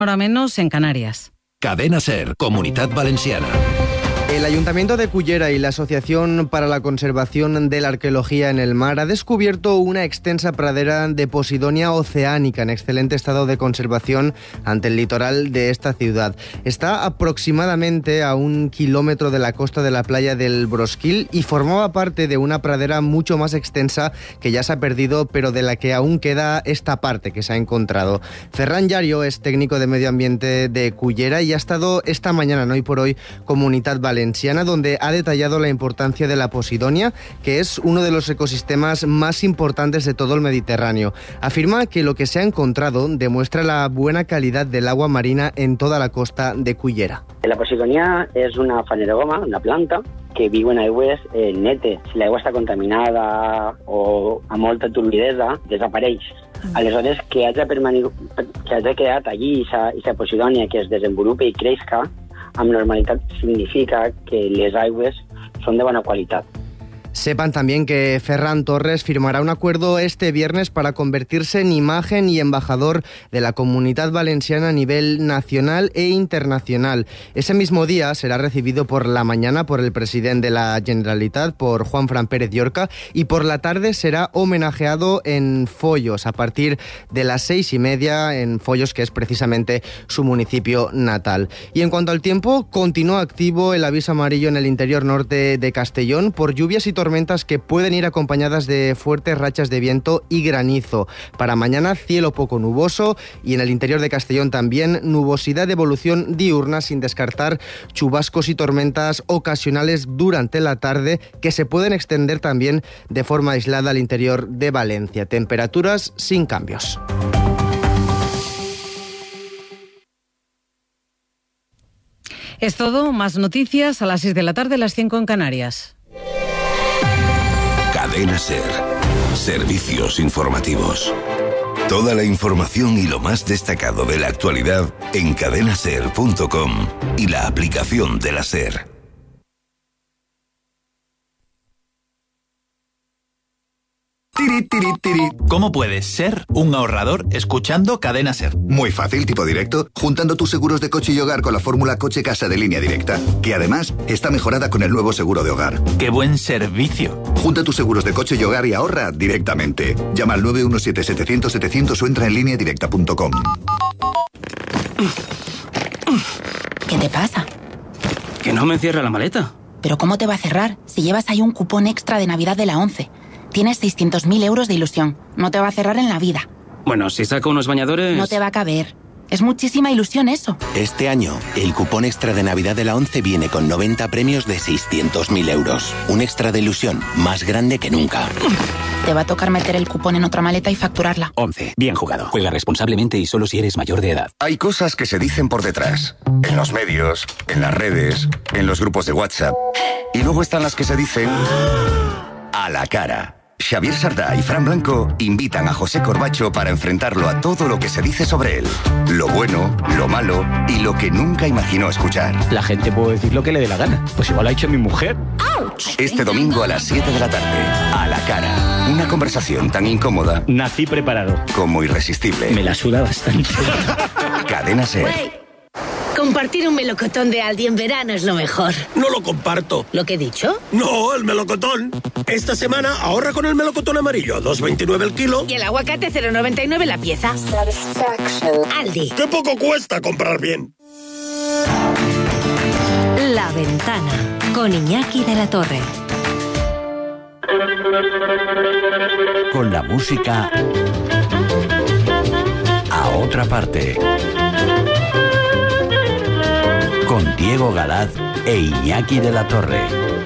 hora menos en Canarias. Cadena SER, Comunidad Valenciana. El Ayuntamiento de Cullera y la Asociación para la Conservación de la Arqueología en el Mar ha descubierto una extensa pradera de Posidonia oceánica en excelente estado de conservación ante el litoral de esta ciudad. Está aproximadamente a 1 kilómetro de la costa de la playa del Brosquil y formaba parte de una pradera mucho más extensa que ya se ha perdido, pero de la que aún queda esta parte que se ha encontrado. Ferran Llario es técnico de medio ambiente de Cullera y ha estado esta mañana en Hoy por Hoy Comunidad Valenciana, donde ha detallado la importancia de la Posidonia, que es uno de los ecosistemas más importantes de todo el Mediterráneo. Afirma que lo que se ha encontrado demuestra la buena calidad del agua marina en toda la costa de Cullera. La Posidonia és una fanerògama, una planta, que viu en aigües netes. Si l'aigua està contaminada o amb molta turbidesa, desapareix. Aleshores, que hagi quedat allí aquesta Posidonia que es desenvolupa i creixca amb normalitat significa que les aigües són de bona qualitat. Sepan también que Ferran Torres firmará un acuerdo este viernes para convertirse en imagen y embajador de la Comunidad Valenciana a nivel nacional e internacional. Ese mismo día será recibido por la mañana por el presidente de la Generalitat, por Juanfran Pérez Llorca, y por la tarde será homenajeado en Follos a partir de las 6:30 en Follos, que es precisamente su municipio natal. Y en cuanto al tiempo, continúa activo el aviso amarillo en el interior norte de Castellón por lluvias y tormentas que pueden ir acompañadas de fuertes rachas de viento y granizo. Para mañana, cielo poco nuboso y en el interior de Castellón también nubosidad de evolución diurna, sin descartar chubascos y tormentas ocasionales durante la tarde que se pueden extender también de forma aislada al interior de Valencia. Temperaturas sin cambios. Es todo, más noticias a las 6 de la tarde, las 5 en Canarias. Cadena SER. Servicios informativos. Toda la información y lo más destacado de la actualidad en cadenaser.com y la aplicación de la SER. ¿Cómo puedes ser un ahorrador escuchando Cadena SER? Muy fácil, tipo directo, juntando tus seguros de coche y hogar con la fórmula Coche-Casa de Línea Directa, que además está mejorada con el nuevo seguro de hogar. ¡Qué buen servicio! Junta tus seguros de coche y hogar y ahorra directamente. Llama al 917-700-700 o entra en lineadirecta.com. ¿Qué te pasa? Que no me cierra la maleta. ¿Pero cómo te va a cerrar si llevas ahí un cupón extra de Navidad de la 11? Tienes 600.000 euros de ilusión. No te va a cerrar en la vida. Bueno, si saco unos bañadores... No te va a caber. Es muchísima ilusión eso. Este año, el cupón extra de Navidad de la 11 viene con 90 premios de 600.000 euros. Un extra de ilusión más grande que nunca. Te va a tocar meter el cupón en otra maleta y facturarla. 11. Bien jugado. Juega responsablemente y solo si eres mayor de edad. Hay cosas que se dicen por detrás. En los medios, en las redes, en los grupos de WhatsApp. Y luego están las que se dicen a la cara. Xavier Sardá y Fran Blanco invitan a José Corbacho para enfrentarlo a todo lo que se dice sobre él. Lo bueno, lo malo y lo que nunca imaginó escuchar. La gente puede decir lo que le dé la gana. Pues igual ha dicho mi mujer. Este domingo a las 7 de la tarde. A la cara. Una conversación tan incómoda. Nací preparado. Como irresistible. Me la suda bastante. Cadena SER. Compartir un melocotón de Aldi en verano es lo mejor. No lo comparto. ¿Lo que he dicho? No, el melocotón. Esta semana ahorra con el melocotón amarillo, 2,29 el kilo. Y el aguacate 0,99 la pieza. Aldi. ¡Qué poco cuesta comprar bien! La Ventana, con Iñaki de la Torre. Con la música a otra parte. Con Diego Galaz e Iñaki de la Torre.